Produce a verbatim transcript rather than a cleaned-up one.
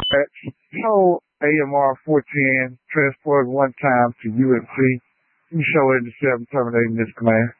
Hold A M R four ten, transport one time to U F C. You show eighty-seven terminating this command.